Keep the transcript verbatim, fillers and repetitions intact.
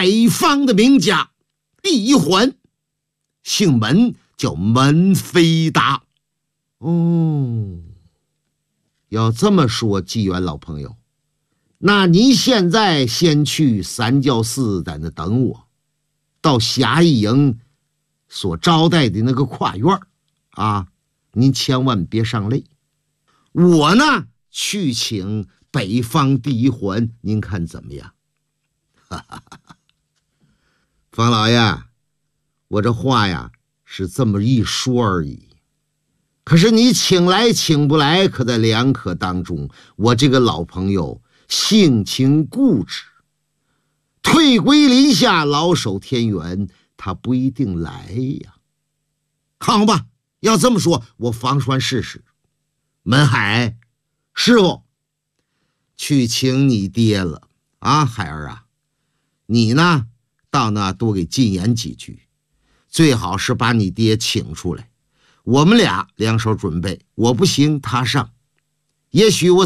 北方的名家，第一环，姓门，叫门飞达。哦，要这么说，纪元老朋友，那你现在先去三教寺在那等我，到侠义营所招待的那个跨院啊，您千万别上累。我呢，去请北方第一环，您看怎么样？哈哈哈哈。方老爷，我这话呀是这么一说而已，可是你请来请不来，可在两可当中。我这个老朋友性情固执，退归林下，老守天元，他不一定来呀。好吧，要这么说，我防栓试试。门海，师傅，去请你爹了啊，海儿啊，你呢到那多给进言几句，最好是把你爹请出来，我们俩两手准备，我不行他上，也许我